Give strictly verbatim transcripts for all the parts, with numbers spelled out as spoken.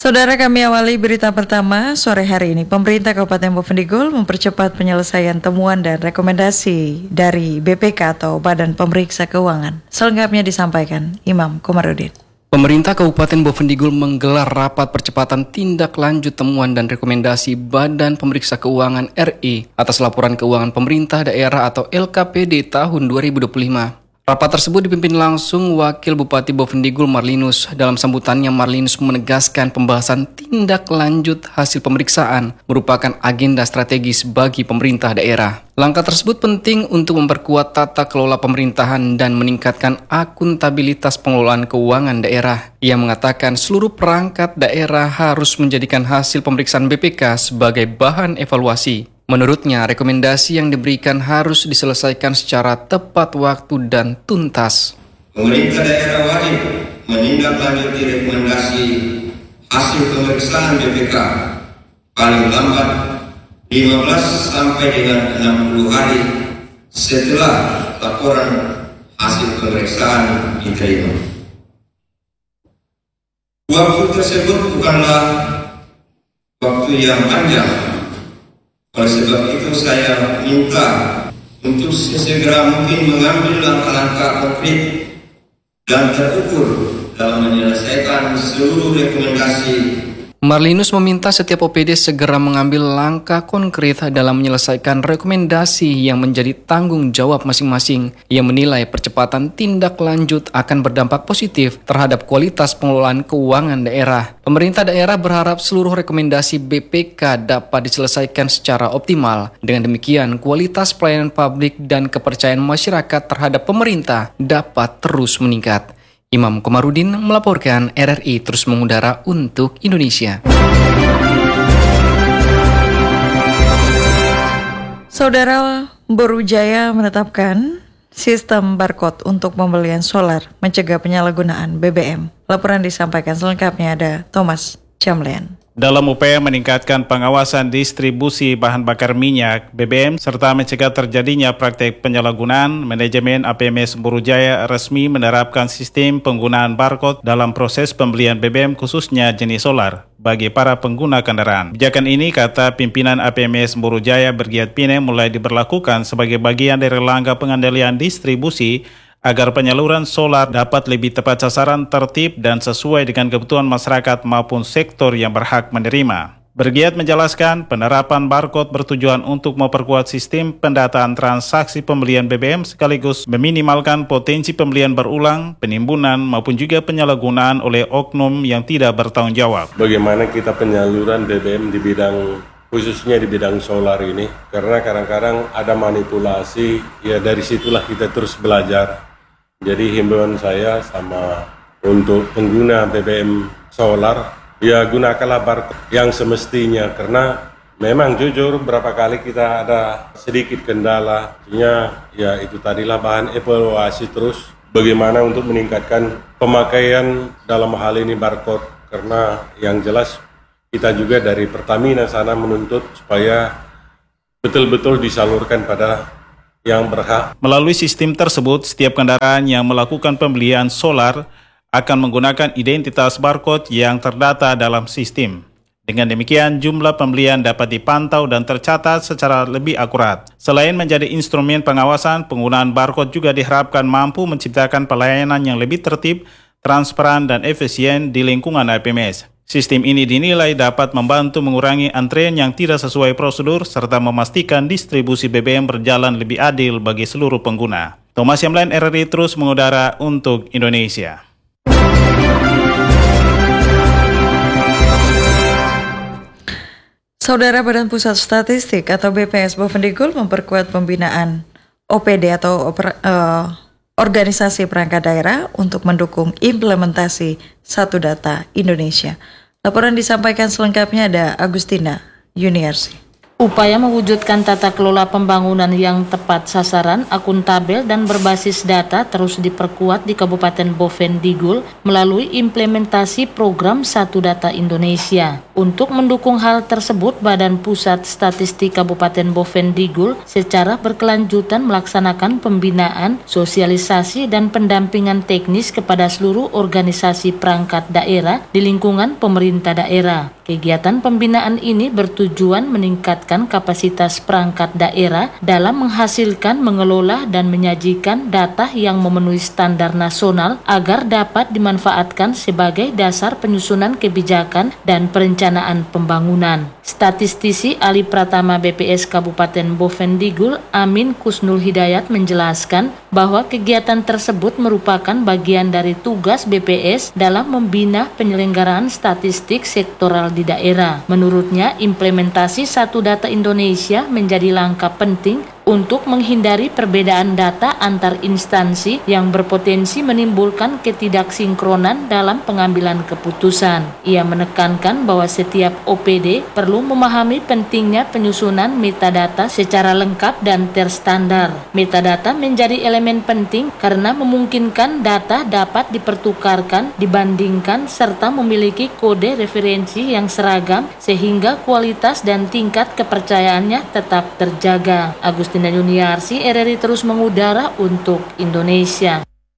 Saudara, kami awali berita pertama sore hari ini. Pemerintah Kabupaten Bovendigul mempercepat penyelesaian temuan dan rekomendasi dari B P K atau Badan Pemeriksa Keuangan. Selengkapnya disampaikan Imam Komarudin. Pemerintah Kabupaten Bovendigul menggelar rapat percepatan tindak lanjut temuan dan rekomendasi Badan Pemeriksa Keuangan R I atas laporan keuangan pemerintah daerah atau L K P D tahun dua ribu dua puluh lima. Rapat tersebut dipimpin langsung Wakil Bupati Bovendigul Marlinus. Dalam sambutannya, Marlinus menegaskan pembahasan tindak lanjut hasil pemeriksaan merupakan agenda strategis bagi pemerintah daerah. Langkah tersebut penting untuk memperkuat tata kelola pemerintahan dan meningkatkan akuntabilitas pengelolaan keuangan daerah. Ia mengatakan seluruh perangkat daerah harus menjadikan hasil pemeriksaan B P K sebagai bahan evaluasi. Menurutnya, rekomendasi yang diberikan harus diselesaikan secara tepat waktu dan tuntas. Pemerintah daerah wajib menindaklanjuti rekomendasi hasil pemeriksaan B P K paling lambat lima belas sampai dengan enam puluh hari setelah laporan hasil pemeriksaan diterima. Waktu tersebut bukanlah waktu yang panjang. Oleh sebab itu saya minta untuk sesegera mungkin mengambil langkah-langkah konkret dan terukur dalam menyelesaikan seluruh rekomendasi. Marlinus meminta setiap O P D segera mengambil langkah konkret dalam menyelesaikan rekomendasi yang menjadi tanggung jawab masing-masing. Ia menilai percepatan tindak lanjut akan berdampak positif terhadap kualitas pengelolaan keuangan daerah. Pemerintah daerah berharap seluruh rekomendasi B P K dapat diselesaikan secara optimal. Dengan demikian, kualitas pelayanan publik dan kepercayaan masyarakat terhadap pemerintah dapat terus meningkat. Imam Komarudin melaporkan. R R I terus mengudara untuk Indonesia. Saudara, Borujaya menetapkan sistem barcode untuk pembelian solar mencegah penyalahgunaan B B M. Laporan disampaikan selengkapnya ada Thomas Jamlean. Dalam upaya meningkatkan pengawasan distribusi bahan bakar minyak B B M serta mencegah terjadinya praktek penyalahgunaan, manajemen A P M S Borujaya resmi menerapkan sistem penggunaan barcode dalam proses pembelian B B M khususnya jenis solar bagi para pengguna kendaraan. Kebijakan ini, kata pimpinan A P M S Borujaya Bergiat Pine, mulai diberlakukan sebagai bagian dari langkah pengendalian distribusi agar penyaluran solar dapat lebih tepat sasaran, tertib, dan sesuai dengan kebutuhan masyarakat maupun sektor yang berhak menerima. Bergiat menjelaskan, penerapan barcode bertujuan untuk memperkuat sistem pendataan transaksi pembelian B B M sekaligus meminimalkan potensi pembelian berulang, penimbunan, maupun juga penyalahgunaan oleh oknum yang tidak bertanggung jawab. Bagaimana kita penyaluran B B M di bidang khususnya di bidang solar ini, karena kadang-kadang ada manipulasi, ya dari situlah kita terus belajar. Jadi himbauan saya sama untuk pengguna B B M solar, ya gunakanlah barcode yang semestinya, karena memang jujur berapa kali kita ada sedikit kendala, artinya ya itu tadilah bahan evaluasi terus bagaimana untuk meningkatkan pemakaian dalam hal ini barcode, karena yang jelas kita juga dari Pertamina sana menuntut supaya betul-betul disalurkan pada yang berhak. Melalui sistem tersebut, setiap kendaraan yang melakukan pembelian solar akan menggunakan identitas barcode yang terdata dalam sistem. Dengan demikian, jumlah pembelian dapat dipantau dan tercatat secara lebih akurat. Selain menjadi instrumen pengawasan, penggunaan barcode juga diharapkan mampu menciptakan pelayanan yang lebih tertib, transparan, dan efisien di lingkungan A P M S. Sistem ini dinilai dapat membantu mengurangi antrean yang tidak sesuai prosedur serta memastikan distribusi B B M berjalan lebih adil bagi seluruh pengguna. Thomas Jamlean, R R I terus mengudara untuk Indonesia. Saudara, Badan Pusat Statistik atau B P S Bovendigul memperkuat pembinaan O P D atau oper, uh, organisasi perangkat daerah untuk mendukung implementasi Satu Data Indonesia. Laporan disampaikan selengkapnya ada Agustina Yuniarsi. Upaya mewujudkan tata kelola pembangunan yang tepat sasaran, akuntabel, dan berbasis data terus diperkuat di Kabupaten Bovendigul melalui implementasi program Satu Data Indonesia. Untuk mendukung hal tersebut, Badan Pusat Statistik Kabupaten Bovendigul secara berkelanjutan melaksanakan pembinaan, sosialisasi, dan pendampingan teknis kepada seluruh organisasi perangkat daerah di lingkungan pemerintah daerah. Kegiatan pembinaan ini bertujuan meningkatkan kapasitas perangkat daerah dalam menghasilkan, mengelola, dan menyajikan data yang memenuhi standar nasional agar dapat dimanfaatkan sebagai dasar penyusunan kebijakan dan perencanaan pembangunan. Statistisi Ahli Pratama B P S Kabupaten Bovendigul, Amin Kusnul Hidayat, menjelaskan bahwa kegiatan tersebut merupakan bagian dari tugas B P S dalam membina penyelenggaraan statistik sektoral di daerah. Menurutnya, implementasi Satu Data Indonesia menjadi langkah penting untuk menghindari perbedaan data antar instansi yang berpotensi menimbulkan ketidaksinkronan dalam pengambilan keputusan. Ia menekankan bahwa setiap O P D perlu memahami pentingnya penyusunan metadata secara lengkap dan terstandar. Metadata menjadi elemen penting karena memungkinkan data dapat dipertukarkan, dibandingkan, serta memiliki kode referensi yang seragam sehingga kualitas dan tingkat kepercayaannya tetap terjaga. Agustina Yuniarsi, R R I terus mengudara untuk Indonesia.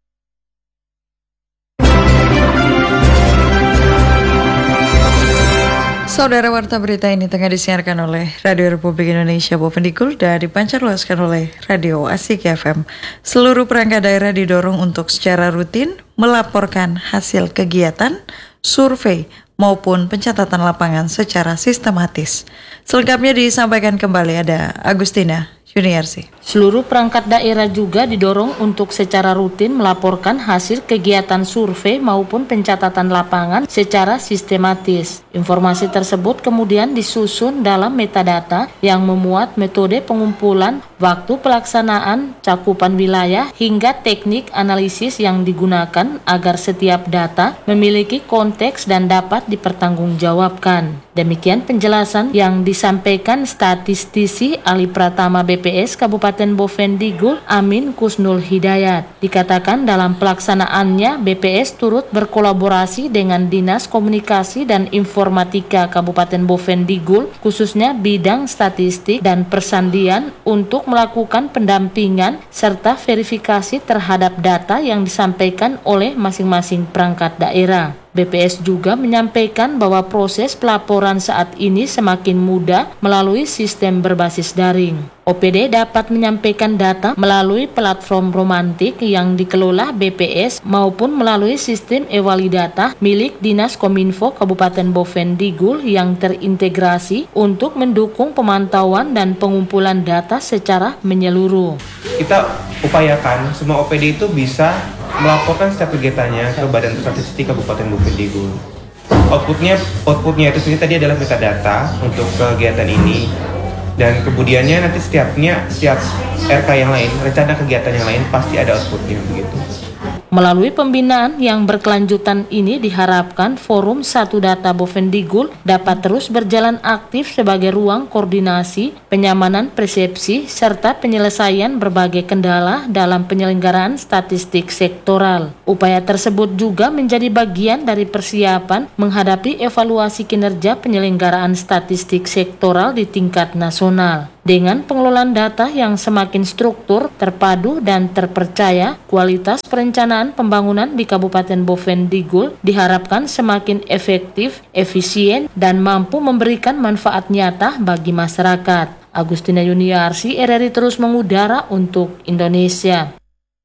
Saudara, warta berita ini tengah disiarkan oleh Radio Republik Indonesia Bovendigul dan dipancarluaskan oleh Radio Asik F M. Seluruh perangkat daerah didorong untuk secara rutin melaporkan hasil kegiatan, survei, maupun pencatatan lapangan secara sistematis. Selengkapnya disampaikan kembali ada Agustina Yuniarsi. Seluruh perangkat daerah juga didorong untuk secara rutin melaporkan hasil kegiatan survei maupun pencatatan lapangan secara sistematis. Informasi tersebut kemudian disusun dalam metadata yang memuat metode pengumpulan, waktu pelaksanaan, cakupan wilayah, hingga teknik analisis yang digunakan agar setiap data memiliki konteks dan dapat dipertanggungjawabkan. Demikian penjelasan yang disampaikan statistisi Ahli Pratama B P S Kabupaten Bovendigul, Amin Kusnul Hidayat. Dikatakan dalam pelaksanaannya B P S turut berkolaborasi dengan Dinas Komunikasi dan Informatika Kabupaten Bovendigul, khususnya bidang statistik dan persandian, untuk melakukan pendampingan serta verifikasi terhadap data yang disampaikan oleh masing-masing perangkat daerah. B P S juga menyampaikan bahwa proses pelaporan saat ini semakin mudah melalui sistem berbasis daring. O P D dapat menyampaikan data melalui platform romantik yang dikelola B P S maupun melalui sistem e-walidata milik Dinas Kominfo Kabupaten Bovendigul yang terintegrasi untuk mendukung pemantauan dan pengumpulan data secara menyeluruh. Kita upayakan semua O P D itu bisa melaporkan setiap kegiatannya ke Badan Statistik Kabupaten Bovendigul. Outputnya, outputnya itu sendiri tadi adalah metadata untuk kegiatan ini, dan kemudiannya nanti setiapnya, setiap R K yang lain, rencana kegiatan yang lain pasti ada outputnya begitu. Melalui pembinaan yang berkelanjutan ini diharapkan Forum Satu Data Bovendigul dapat terus berjalan aktif sebagai ruang koordinasi, penyamanan persepsi, serta penyelesaian berbagai kendala dalam penyelenggaraan statistik sektoral. Upaya tersebut juga menjadi bagian dari persiapan menghadapi evaluasi kinerja penyelenggaraan statistik sektoral di tingkat nasional. Dengan pengelolaan data yang semakin struktur, terpadu, dan terpercaya, kualitas perencanaan pembangunan di Kabupaten Bovendigul diharapkan semakin efektif, efisien, dan mampu memberikan manfaat nyata bagi masyarakat. Agustina Yuniarsi, R R I terus mengudara untuk Indonesia.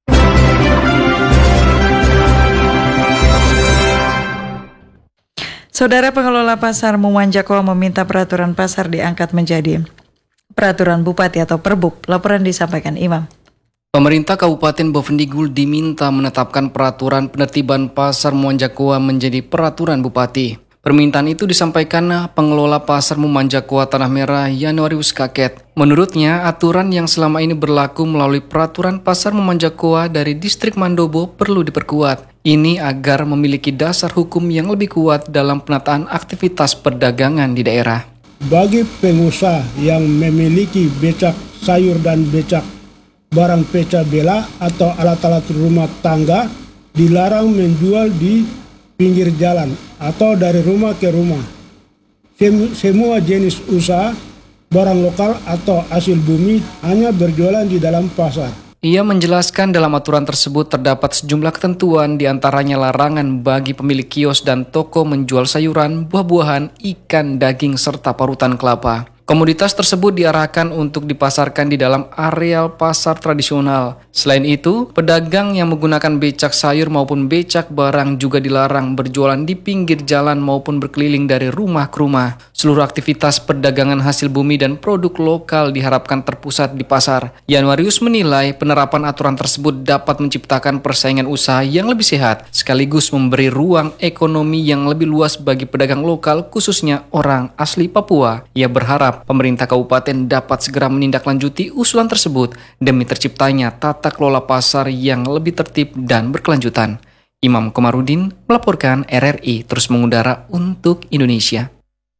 Saudara, pengelola pasar Mumanjakoa meminta peraturan pasar diangkat menjadi peraturan bupati atau perbub. Laporan disampaikan Imam. Pemerintah Kabupaten Bovendigul diminta menetapkan peraturan penertiban pasar Mumanjakoa menjadi peraturan bupati. Permintaan itu disampaikan pengelola pasar Mumanjakoa Tanah Merah, Januarius Kaket. Menurutnya, aturan yang selama ini berlaku melalui peraturan pasar Mumanjakoa dari distrik Mandobo perlu diperkuat. Ini agar memiliki dasar hukum yang lebih kuat dalam penataan aktivitas perdagangan di daerah. bagi pengusaha yang memiliki becak sayur dan becak barang pecah belah atau alat-alat rumah tangga dilarang menjual di pinggir jalan atau dari rumah ke rumah. Sem- semua jenis usaha, barang lokal atau hasil bumi hanya berjualan di dalam pasar. Ia menjelaskan dalam aturan tersebut terdapat sejumlah ketentuan, diantaranya larangan bagi pemilik kios dan toko menjual sayuran, buah-buahan, ikan, daging, serta parutan kelapa. Komoditas tersebut diarahkan untuk dipasarkan di dalam areal pasar tradisional. Selain itu, pedagang yang menggunakan becak sayur maupun becak barang juga dilarang berjualan di pinggir jalan maupun berkeliling dari rumah ke rumah. Seluruh aktivitas perdagangan hasil bumi dan produk lokal diharapkan terpusat di pasar. Januarius menilai penerapan aturan tersebut dapat menciptakan persaingan usaha yang lebih sehat, sekaligus memberi ruang ekonomi yang lebih luas bagi pedagang lokal, khususnya orang asli Papua. Ia berharap pemerintah kabupaten dapat segera menindaklanjuti usulan tersebut demi terciptanya tata kelola pasar yang lebih tertib dan berkelanjutan. Imam Komarudin melaporkan R R I terus mengudara untuk Indonesia.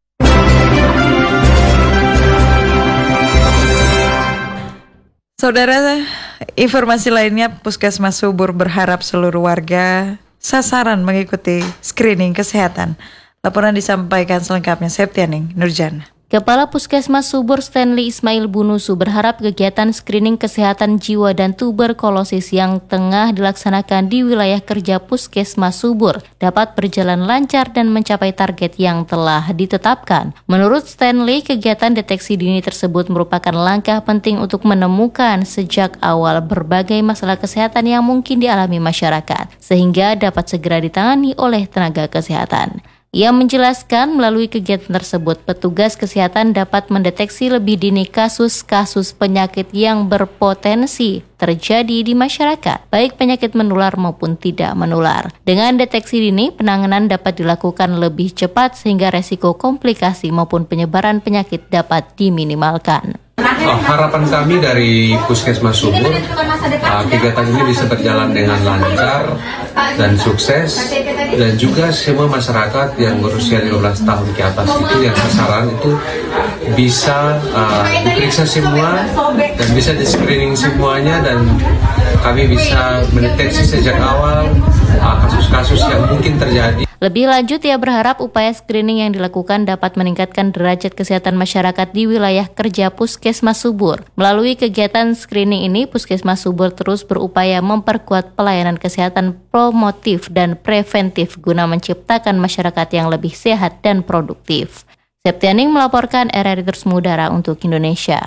Saudara, informasi lainnya, Puskesmas Subur berharap seluruh warga sasaran mengikuti screening kesehatan. Laporan disampaikan selengkapnya Septianing Nurjana. Kepala Puskesmas Subur Stanley Ismail Bunusu berharap kegiatan screening kesehatan jiwa dan tuberkulosis yang tengah dilaksanakan di wilayah kerja Puskesmas Subur dapat berjalan lancar dan mencapai target yang telah ditetapkan. Menurut Stanley, kegiatan deteksi dini tersebut merupakan langkah penting untuk menemukan sejak awal berbagai masalah kesehatan yang mungkin dialami masyarakat, sehingga dapat segera ditangani oleh tenaga kesehatan. Ia menjelaskan melalui kegiatan tersebut, petugas kesehatan dapat mendeteksi lebih dini kasus-kasus penyakit yang berpotensi terjadi di masyarakat, baik penyakit menular maupun tidak menular. Dengan deteksi dini, penanganan dapat dilakukan lebih cepat sehingga resiko komplikasi maupun penyebaran penyakit dapat diminimalkan. Oh, harapan kami dari Puskesmas Subur, uh, kegiatan ini bisa berjalan dengan lancar dan sukses, dan juga semua masyarakat yang berusia lima belas tahun ke atas itu yang sasaran itu bisa uh, diperiksa semua dan bisa di screening semuanya, dan kami bisa mendeteksi sejak awal uh, kasus-kasus yang mungkin terjadi. Lebih lanjut, ia berharap upaya screening yang dilakukan dapat meningkatkan derajat kesehatan masyarakat di wilayah kerja Puskesmas Subur. Melalui kegiatan screening ini, Puskesmas Subur terus berupaya memperkuat pelayanan kesehatan promotif dan preventif guna menciptakan masyarakat yang lebih sehat dan produktif. Septianing melaporkan R R I Terus Mengudara untuk Indonesia.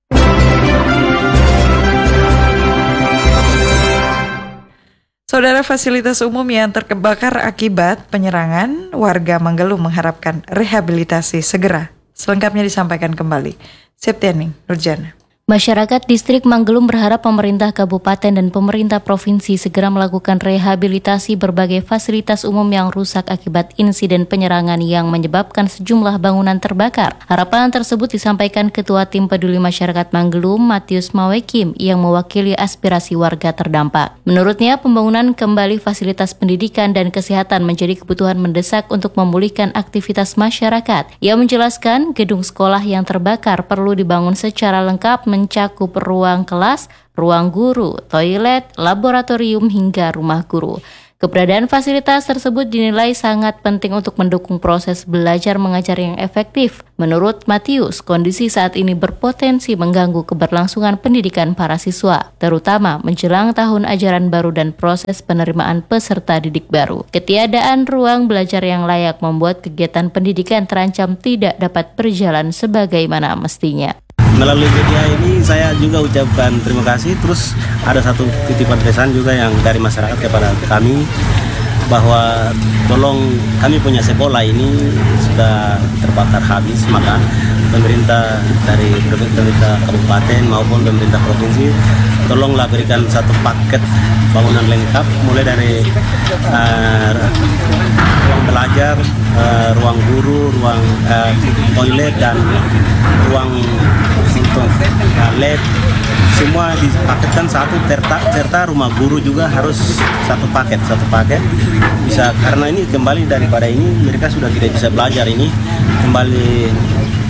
Saudara, fasilitas umum yang terbakar akibat penyerangan, warga Manggeluh mengharapkan rehabilitasi segera. Selengkapnya disampaikan kembali Septianing Nurjana. Masyarakat Distrik Manggelum berharap pemerintah kabupaten dan pemerintah provinsi segera melakukan rehabilitasi berbagai fasilitas umum yang rusak akibat insiden penyerangan yang menyebabkan sejumlah bangunan terbakar. Harapan tersebut disampaikan Ketua Tim Peduli Masyarakat Manggelum, Matius Mawekim, yang mewakili aspirasi warga terdampak. Menurutnya, pembangunan kembali fasilitas pendidikan dan kesehatan menjadi kebutuhan mendesak untuk memulihkan aktivitas masyarakat. Ia menjelaskan gedung sekolah yang terbakar perlu dibangun secara lengkap mencakup ruang kelas, ruang guru, toilet, laboratorium, hingga rumah guru. Keberadaan fasilitas tersebut dinilai sangat penting untuk mendukung proses belajar mengajar yang efektif. Menurut Matius, kondisi saat ini berpotensi mengganggu keberlangsungan pendidikan para siswa, terutama menjelang tahun ajaran baru dan proses penerimaan peserta didik baru. Ketiadaan ruang belajar yang layak membuat kegiatan pendidikan terancam tidak dapat berjalan sebagaimana mestinya. Melalui media ini saya juga ucapkan terima kasih. Terus ada satu titipan pesan juga yang dari masyarakat kepada kami, bahwa tolong, kami punya sekolah ini sudah terbakar habis, maka pemerintah dari pemerintah kabupaten maupun pemerintah provinsi tolonglah berikan satu paket bangunan lengkap, mulai dari uh, ruang belajar, uh, ruang guru, ruang uh, toilet, dan ruang untuk uh, lab, semua dipaketkan satu, serta, serta rumah guru juga harus satu paket, satu paket bisa, karena ini kembali daripada ini mereka sudah tidak bisa belajar, ini kembali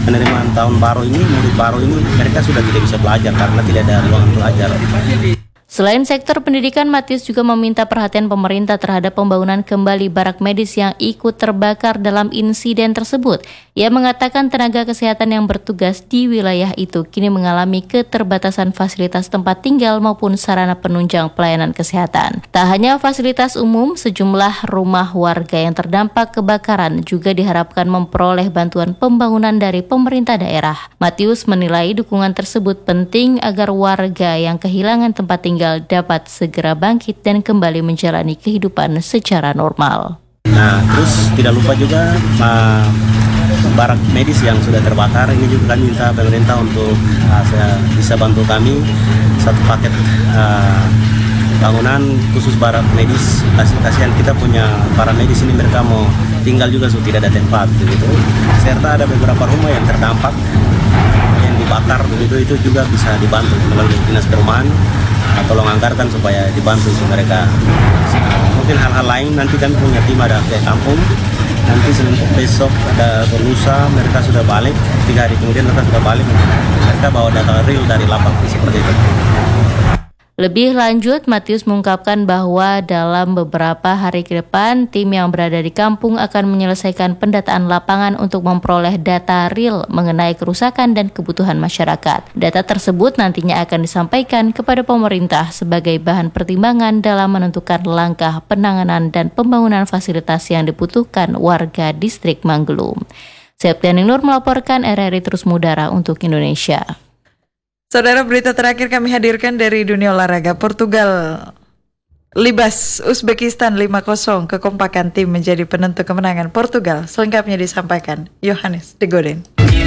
penerimaan tahun baru ini, murid baru ini, mereka sudah tidak bisa belajar karena tidak ada ruangan belajar. Selain sektor pendidikan, Matius juga meminta perhatian pemerintah terhadap pembangunan kembali barak medis yang ikut terbakar dalam insiden tersebut. Ia mengatakan tenaga kesehatan yang bertugas di wilayah itu kini mengalami keterbatasan fasilitas tempat tinggal maupun sarana penunjang pelayanan kesehatan. Tak hanya fasilitas umum, sejumlah rumah warga yang terdampak kebakaran juga diharapkan memperoleh bantuan pembangunan dari pemerintah daerah. Matius menilai dukungan tersebut penting agar warga yang kehilangan tempat tinggal dapat segera bangkit dan kembali menjalani kehidupan secara normal. Nah, terus tidak lupa juga uh, barak medis yang sudah terbakar, ini juga kami minta pemerintah untuk uh, bisa bantu kami satu paket uh, bangunan khusus barak medis. Kasihan kita punya para medis ini, mereka mau tinggal juga so tidak ada tempat begitu. Serta ada beberapa rumah yang terdampak yang dibakar begitu, itu juga bisa dibantu melalui dinas perumahan. Tolong anggarkan supaya dibantu mereka. Mungkin hal-hal lain nanti kami punya tim ada ke kampung. Nanti Senin besok ada lusa mereka sudah balik. Tiga hari kemudian mereka sudah balik. Mereka bawa data real dari lapangan seperti itu. Lebih lanjut, Matius mengungkapkan bahwa dalam beberapa hari ke depan, tim yang berada di kampung akan menyelesaikan pendataan lapangan untuk memperoleh data real mengenai kerusakan dan kebutuhan masyarakat. Data tersebut nantinya akan disampaikan kepada pemerintah sebagai bahan pertimbangan dalam menentukan langkah penanganan dan pembangunan fasilitas yang dibutuhkan warga distrik Manggelum. Septiani Nur melaporkan R R I Terus Mudara untuk Indonesia. Saudara, berita terakhir kami hadirkan dari dunia olahraga. Portugal libas Uzbekistan lima kosong, kekompakan tim menjadi penentu kemenangan Portugal. Selengkapnya disampaikan Yohanes De Goden.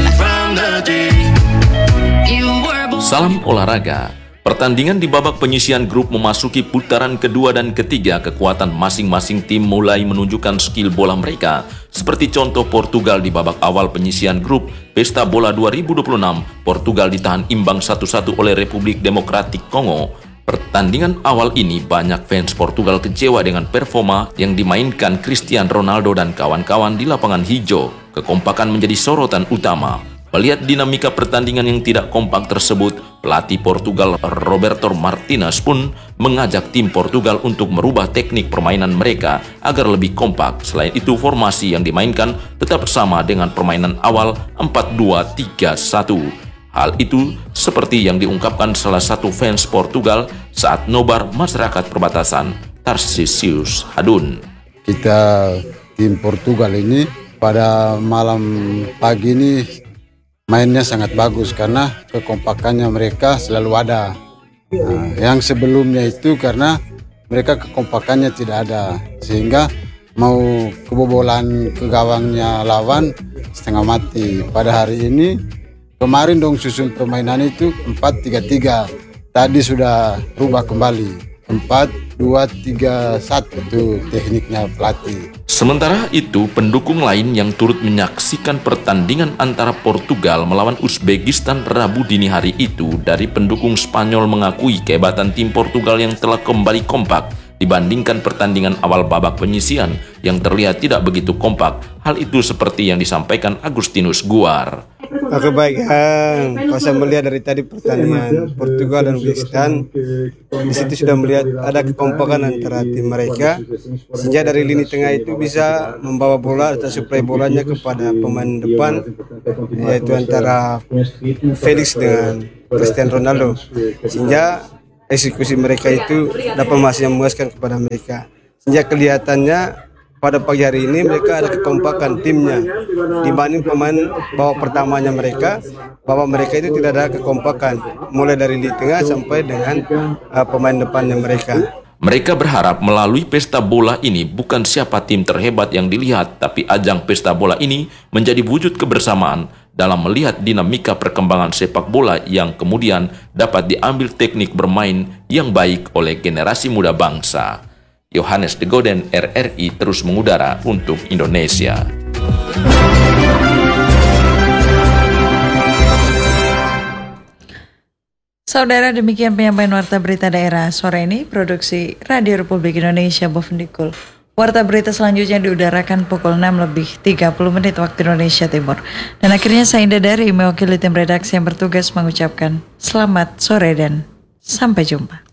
Salam olahraga. Pertandingan di babak penyisihan grup memasuki putaran kedua dan ketiga. Kekuatan masing-masing tim mulai menunjukkan skill bola mereka. Seperti contoh Portugal di babak awal penyisihan grup Pesta Bola dua ribu dua puluh enam, Portugal ditahan imbang satu satu oleh Republik Demokratik Kongo. Pertandingan awal ini banyak fans Portugal kecewa dengan performa yang dimainkan Cristiano Ronaldo dan kawan-kawan di lapangan hijau. Kekompakan menjadi sorotan utama. Melihat dinamika pertandingan yang tidak kompak tersebut, pelatih Portugal Roberto Martinez pun mengajak tim Portugal untuk merubah teknik permainan mereka agar lebih kompak. Selain itu, formasi yang dimainkan tetap sama dengan permainan awal empat dua tiga satu. Hal itu seperti yang diungkapkan salah satu fans Portugal saat nobar masyarakat perbatasan, Tarcisius Hadun. Kita tim Portugal ini pada malam pagi ini mainnya sangat bagus karena kekompakannya mereka selalu ada. Nah, yang sebelumnya itu karena mereka kekompakannya tidak ada, sehingga mau kebobolan ke gawangnya lawan setengah mati. Pada hari ini, kemarin dong susun permainan itu empat tiga tiga. Tadi sudah rubah kembali empat dua tiga satu, itu tekniknya pelatih. Sementara itu, pendukung lain yang turut menyaksikan pertandingan antara Portugal melawan Uzbekistan Rabu dini hari itu dari pendukung Spanyol mengakui kehebatan tim Portugal yang telah kembali kompak dibandingkan pertandingan awal babak penyisihan yang terlihat tidak begitu kompak. Hal itu seperti yang disampaikan Agustinus Guar. Oke, baik, eh, pas saya melihat dari tadi pertandingan Portugal dan Uzbekistan, di situ sudah melihat ada kekompakan antara tim mereka, sehingga dari lini tengah itu bisa membawa bola atau suplai bolanya kepada pemain depan, yaitu antara Felix dengan Cristiano Ronaldo, sehingga eksekusi mereka itu dapat masih memuaskan kepada mereka. Sehingga kelihatannya pada pagi hari ini mereka ada kekompakan timnya dibanding pemain babak pertamanya mereka. Babak mereka itu tidak ada kekompakan mulai dari lini tengah sampai dengan uh, pemain depannya mereka. Mereka berharap melalui pesta bola ini bukan siapa tim terhebat yang dilihat, tapi ajang pesta bola ini menjadi wujud kebersamaan dalam melihat dinamika perkembangan sepak bola yang kemudian dapat diambil teknik bermain yang baik oleh generasi muda bangsa. Yohanes De Goden, R R I Terus Mengudara untuk Indonesia. Saudara, demikian penyampaian warta berita daerah sore ini, produksi Radio Republik Indonesia Bofendikul. Warta berita selanjutnya diudarakan pukul enam lebih tiga puluh menit waktu Indonesia Timur. Dan akhirnya saya Indah dari mewakili tim redaksi yang bertugas mengucapkan selamat sore dan sampai jumpa.